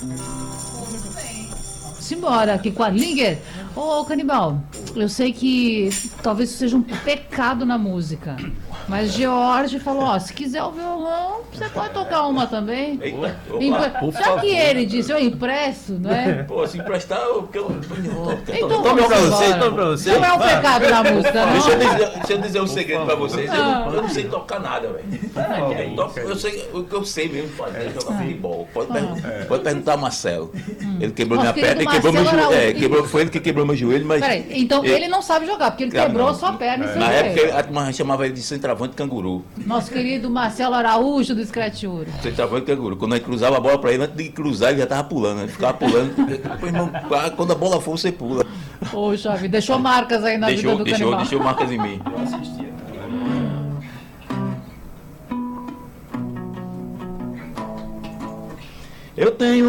Simbora, aqui com a Linger. Ô, Canibal, eu sei que talvez isso seja um pecado na música, mas George falou, ó, se quiser o violão, você pode tocar uma também. Eita, Já que ele disse, eu empresto, não é? Pô, se emprestar, eu... Então Tome vamos pra você, embora. tome pra você. Não é um pecado na música, não? Deixa eu dizer um segredo pra vocês. Eu não sei tocar nada, velho. Eu sei o que eu sei mesmo fazer, é jogar futebol. Pode perguntar ao Marcelo. Ele quebrou Nosso minha perna, querido ele quebrou meu Marcelo joelho. Araújo. Foi ele que quebrou meu joelho, mas. Peraí, então ele não sabe jogar, porque ele quebrou a sua perna e seu Na joelho. época, a turma chamava ele de centroavante canguru. Nosso querido Marcelo Araújo do Scratchuro. Centroavante canguru. Quando a gente cruzava a bola pra ele, antes de cruzar, ele já tava pulando. Ele ficava pulando. Pô, irmão, quando a bola for, você pula. Poxa vida, deixou marcas aí na vida do Canibal. Deixou marcas em mim. Eu assistia. Eu tenho